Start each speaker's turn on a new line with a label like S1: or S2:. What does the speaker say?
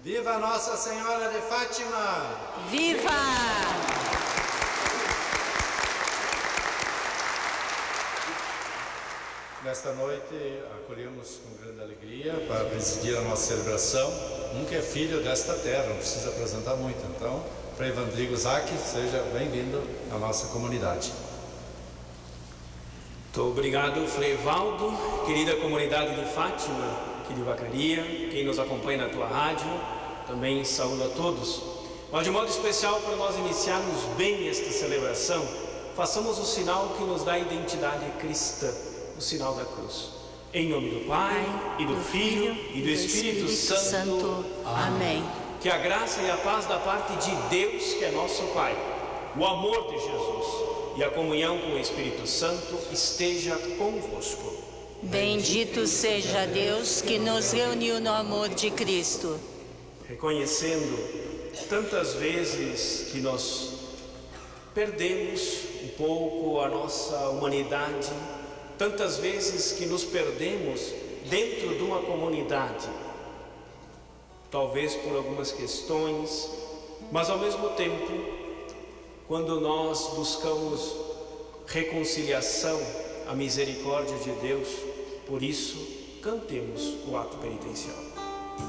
S1: Viva Nossa Senhora de Fátima!
S2: Viva!
S1: Nesta noite acolhemos com grande alegria para presidir a nossa celebração um que é filho desta terra, não precisa apresentar muito. Então, Frei Vandrigo Zac, seja bem-vindo à nossa comunidade.
S3: Muito obrigado, Frei Valdo, querida comunidade de Fátima, aqui de Vacaria, quem nos acompanha na tua rádio, também saúdo a todos. Mas de modo especial, para nós iniciarmos bem esta celebração, façamos o sinal que nos dá a identidade cristã, o sinal da cruz. Em nome do Pai, e do Filho, e do Espírito Santo.
S2: Amém.
S3: Que a graça e a paz da parte de Deus, que é nosso Pai, o amor de Jesus e a comunhão com o Espírito Santo esteja convosco.
S2: Bendito seja Deus que nos reuniu no amor de Cristo.
S3: Reconhecendo tantas vezes que nós perdemos um pouco a nossa humanidade, tantas vezes que nos perdemos dentro de uma comunidade, talvez por algumas questões, mas ao mesmo tempo, quando nós buscamos reconciliação, a misericórdia de Deus, por isso cantemos o ato penitencial.